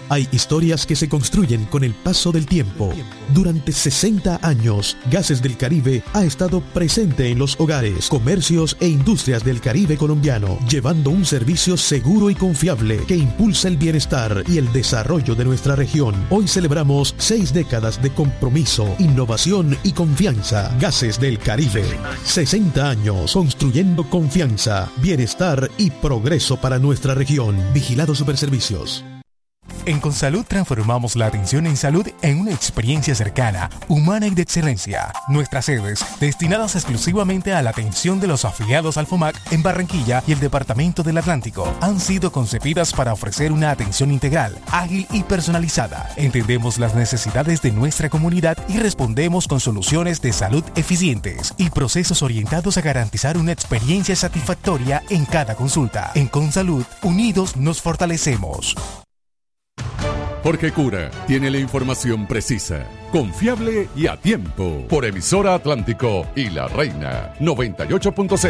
Hay historias que se construyen con el paso del tiempo. Durante 60 años, Gases del Caribe ha estado presente en los hogares, comercios e industrias del Caribe colombiano, llevando un servicio seguro y confiable que impulsa el bienestar y el desarrollo de nuestra región. Hoy celebramos 6 décadas de compromiso, innovación y confianza. Gases del Caribe. 60 años construyendo confianza, bienestar y progreso para nuestra región. Vigilado Superservicios. En Consalud transformamos la atención en salud en una experiencia cercana, humana y de excelencia. Nuestras sedes, destinadas exclusivamente a la atención de los afiliados al FOMAC en Barranquilla y el Departamento del Atlántico, han sido concebidas para ofrecer una atención integral, ágil y personalizada. Entendemos las necesidades de nuestra comunidad y respondemos con soluciones de salud eficientes y procesos orientados a garantizar una experiencia satisfactoria en cada consulta. En Consalud, unidos nos fortalecemos. Porque Cura tiene la información precisa, confiable y a tiempo. Por Emisora Atlántico y La Reina 98.6.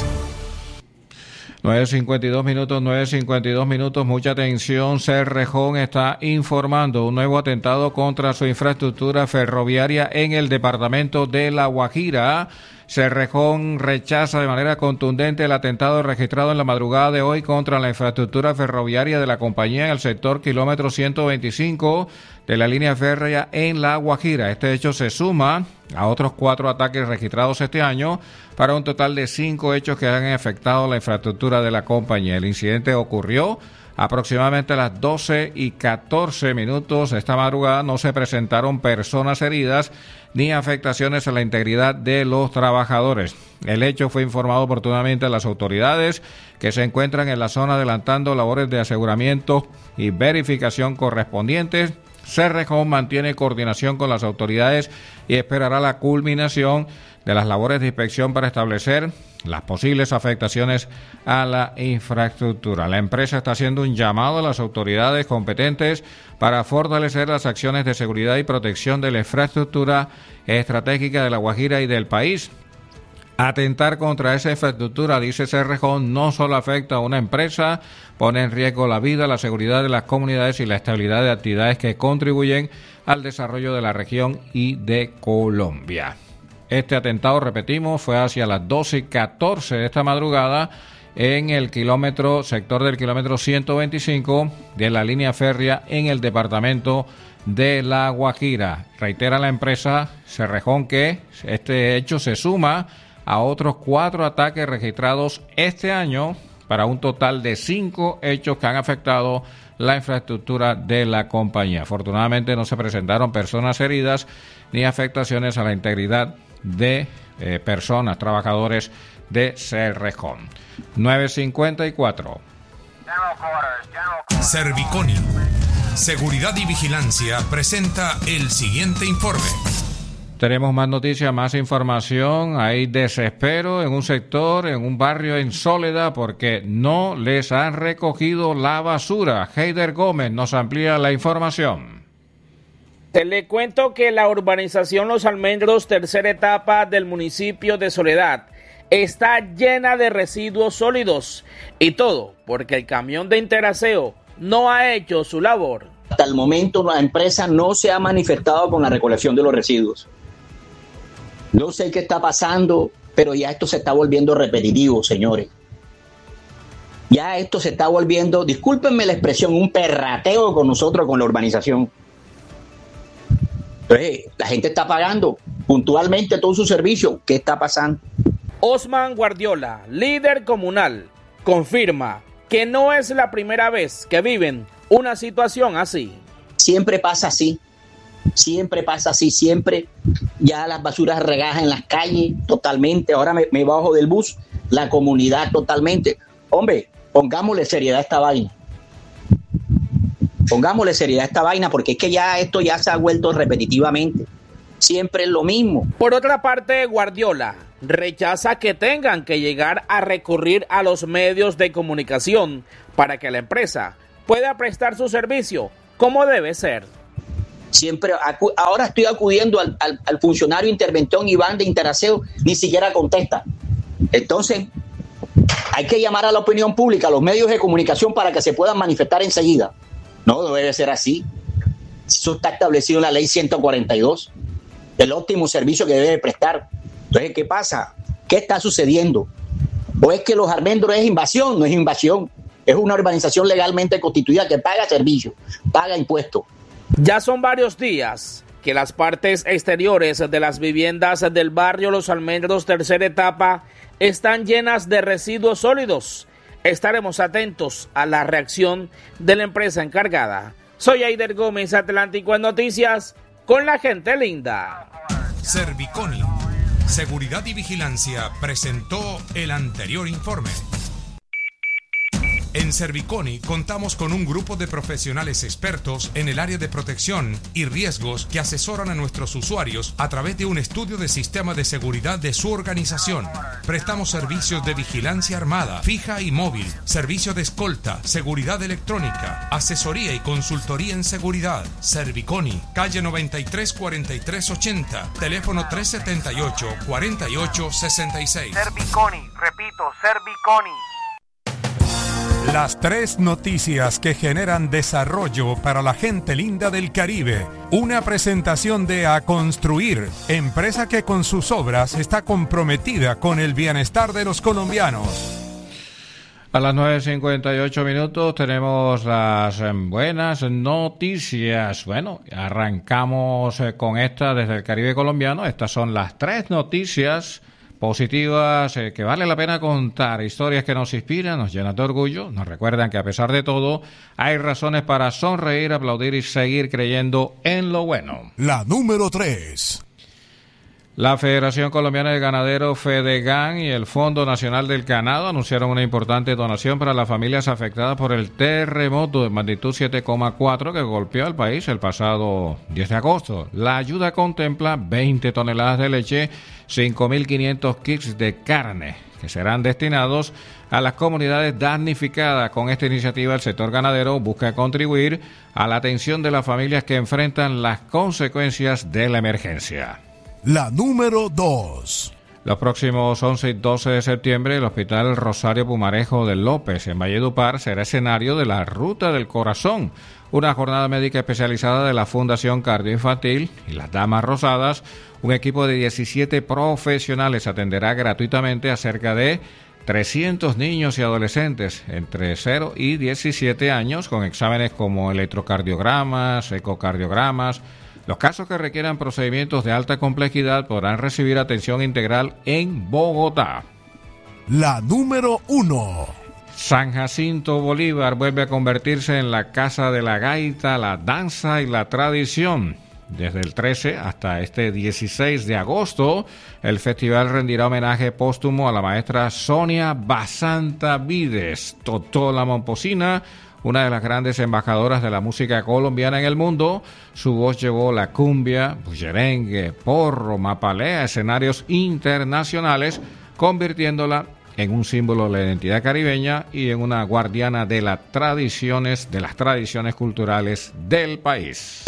9:52 minutos, mucha atención. Cerrejón está informando un nuevo atentado contra su infraestructura ferroviaria en el departamento de La Guajira. Cerrejón rechaza de manera contundente el atentado registrado en la madrugada de hoy contra la infraestructura ferroviaria de la compañía en el sector kilómetro 125 de la línea férrea en La Guajira. Este hecho se suma a otros 4 ataques registrados este año para un total de 5 hechos que han afectado la infraestructura de la compañía. El incidente ocurrió aproximadamente a las 12:14 esta madrugada. No se presentaron personas heridas ni afectaciones a la integridad de los trabajadores. El hecho fue informado oportunamente a las autoridades que se encuentran en la zona adelantando labores de aseguramiento y verificación correspondientes. Cerrejón mantiene coordinación con las autoridades y esperará la culminación de las labores de inspección para establecer las posibles afectaciones a la infraestructura. La empresa está haciendo un llamado a las autoridades competentes para fortalecer las acciones de seguridad y protección de la infraestructura estratégica de La Guajira y del país. Atentar contra esa infraestructura, dice Cerrejón, no solo afecta a una empresa, pone en riesgo la vida, la seguridad de las comunidades y la estabilidad de actividades que contribuyen al desarrollo de la región y de Colombia. Este atentado, repetimos, fue hacia las 12:14 de esta madrugada en el sector del kilómetro 125 de la línea férrea en el departamento de La Guajira. Reitera la empresa Cerrejón que este hecho se suma a otros 4 ataques registrados este año para un total de 5 hechos que han afectado la infraestructura de la compañía. Afortunadamente no se presentaron personas heridas ni afectaciones a la integridad de personas, trabajadores de Cerrejón. 9:54. Serviconi, Seguridad y Vigilancia presenta el siguiente informe. Tenemos más noticias, más información. Hay desespero en un sector, en un barrio en Soledad, porque no les han recogido la basura. Heider Gómez nos amplía la información. Te le cuento que la urbanización Los Almendros, tercera etapa del municipio de Soledad, está llena de residuos sólidos. Y todo porque el camión de Interaseo no ha hecho su labor. Hasta el momento la empresa no se ha manifestado con la recolección de los residuos. No sé qué está pasando, pero ya esto se está volviendo repetitivo, señores. Ya esto se está volviendo, discúlpenme la expresión, un perrateo con nosotros, con la urbanización. Entonces, la gente está pagando puntualmente todo su servicio. ¿Qué está pasando? Osman Guardiola, líder comunal, confirma que no es la primera vez que viven una situación así. Siempre pasa así. Siempre pasa así, siempre. Ya las basuras regadas en las calles totalmente. Ahora me bajo del bus, la comunidad totalmente. Hombre, pongámosle seriedad a esta vaina. Pongámosle seriedad a esta vaina porque es que ya esto ya se ha vuelto repetitivamente. Siempre es lo mismo. Por otra parte, Guardiola rechaza que tengan que llegar a recurrir a los medios de comunicación para que la empresa pueda prestar su servicio como debe ser. Siempre, ahora estoy acudiendo al funcionario interventor Iván de Interaseo, ni siquiera contesta. Entonces, hay que llamar a la opinión pública, a los medios de comunicación para que se puedan manifestar enseguida. No debe ser así. Eso está establecido en la ley 142, el óptimo servicio que debe prestar. Entonces, ¿qué pasa? ¿Qué está sucediendo? ¿O es que los almendros es invasión? No es invasión. Es una urbanización legalmente constituida que paga servicio, paga impuestos. Ya son varios días que las partes exteriores de las viviendas del barrio Los Almendros, tercera etapa, están llenas de residuos sólidos. Estaremos atentos a la reacción de la empresa encargada. Soy Aider Gómez, Atlántico en Noticias, con la gente linda. Serviconi, Seguridad y Vigilancia, presentó el anterior informe. En Serviconi contamos con un grupo de profesionales expertos en el área de protección y riesgos que asesoran a nuestros usuarios a través de un estudio de sistema de seguridad de su organización. Prestamos servicios de vigilancia armada, fija y móvil, servicio de escolta, seguridad electrónica, asesoría y consultoría en seguridad. Serviconi, calle 93 43 80, teléfono 378 48 66. Serviconi, repito, Serviconi. Las tres noticias que generan desarrollo para la gente linda del Caribe. Una presentación de A Construir, empresa que con sus obras está comprometida con el bienestar de los colombianos. A las 9:58 minutos tenemos las buenas noticias. Bueno, arrancamos con esta desde el Caribe colombiano. Estas son las tres noticias positivas que vale la pena contar, historias que nos inspiran, nos llenan de orgullo, nos recuerdan que a pesar de todo hay razones para sonreír, aplaudir y seguir creyendo en lo bueno. La número 3. La Federación Colombiana de Ganaderos, FEDEGAN, y el Fondo Nacional del Ganado anunciaron una importante donación para las familias afectadas por el terremoto de magnitud 7,4 que golpeó al país el pasado 10 de agosto. La ayuda contempla 20 toneladas de leche, 5.500 kits de carne, que serán destinados a las comunidades damnificadas. Con esta iniciativa, el sector ganadero busca contribuir a la atención de las familias que enfrentan las consecuencias de la emergencia. La número 2. Los próximos 11 y 12 de septiembre, el Hospital Rosario Pumarejo de López, en Valledupar, será escenario de la Ruta del Corazón, una jornada médica especializada de la Fundación Cardioinfantil y las Damas Rosadas. Un equipo de 17 profesionales atenderá gratuitamente a cerca de 300 niños y adolescentes entre 0 y 17 años con exámenes como electrocardiogramas, ecocardiogramas. Los casos que requieran procedimientos de alta complejidad podrán recibir atención integral en Bogotá. La número 1. San Jacinto Bolívar vuelve a convertirse en la casa de la gaita, la danza y la tradición. Desde el 13 hasta este 16 de agosto, el festival rendirá homenaje póstumo a la maestra Sonia Basanta Vides, Totó la Momposina, una de las grandes embajadoras de la música colombiana en el mundo. Su voz llevó la cumbia, bullerengue, porro, mapalé a escenarios internacionales, convirtiéndola en un símbolo de la identidad caribeña y en una guardiana de las tradiciones culturales del país.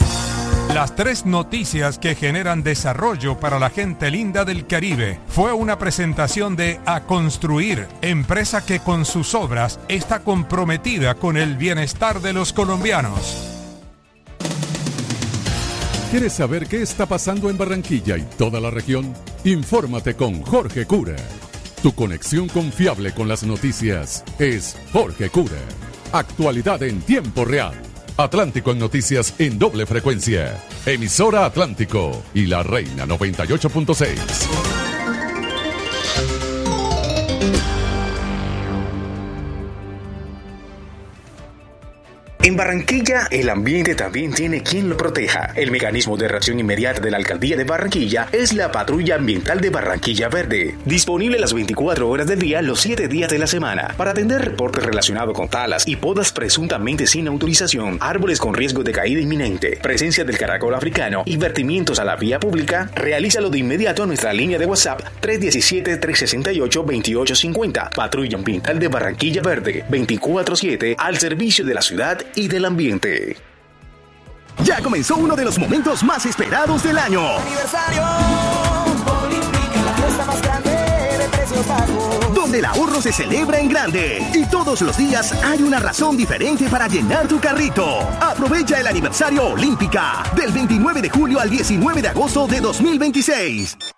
Las tres noticias que generan desarrollo para la gente linda del Caribe fue una presentación de A Construir, empresa que con sus obras está comprometida con el bienestar de los colombianos. ¿Quieres saber qué está pasando en Barranquilla y toda la región? Infórmate con Jorge Cura. Tu conexión confiable con las noticias es Jorge Cura. Actualidad en tiempo real. Atlántico en noticias en doble frecuencia. Emisora Atlántico y La Reina 98.6. En Barranquilla, el ambiente también tiene quien lo proteja. El mecanismo de reacción inmediata de la Alcaldía de Barranquilla es la Patrulla Ambiental de Barranquilla Verde, disponible las 24 horas del día, los 7 días de la semana, para atender reportes relacionados con talas y podas presuntamente sin autorización, árboles con riesgo de caída inminente, presencia del caracol africano y vertimientos a la vía pública. Realízalo de inmediato a nuestra línea de WhatsApp 317-368-2850. Patrulla Ambiental de Barranquilla Verde, 24/7, al servicio de la ciudad y del ambiente. Ya comenzó uno de los momentos más esperados del año. Aniversario, Olímpica, la fiesta más grande de precios bajos. donde el ahorro se celebra en grande. Y todos los días hay una razón diferente para llenar tu carrito. Aprovecha el aniversario Olímpica del 29 de julio al 19 de agosto de 2026.